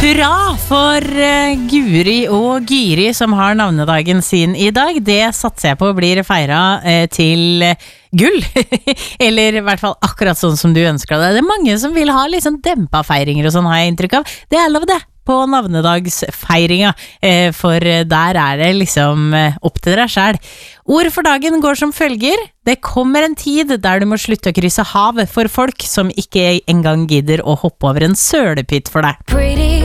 Hurra for Guri og Gyri som har navnedagen sin I dag. Det satser jeg på blir feiret til gull. Eller I hvert fall akkurat sånn som du ønsker det. Det mange som vil ha litt sånn dempa feiringer og sånn, har jeg inntrykk av. Det lov det på navnedagsfeiringa, for der det liksom opp til deg selv. Ord for dagen går som følger. Det kommer en tid der du må slutte å krysse hav for folk som ikke engang gidder å hoppe over en sølepytt for deg.